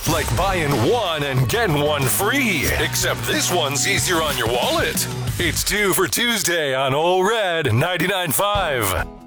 Like buying one and getting one free. Except this one's easier on your wallet. It's 2 for Tuesday on Ole Red 99.5.